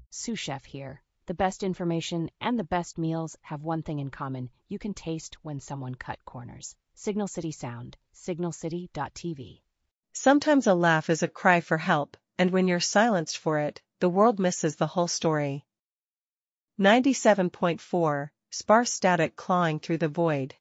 Sous Chef here. The best information and the best meals have one thing in common. You can taste when someone cut corners. Signal City Sound. signalcity.tv. Sometimes a laugh is a cry for help, and when you're silenced for it, the world misses the whole story. 97.4, Sparse static clawing through the void.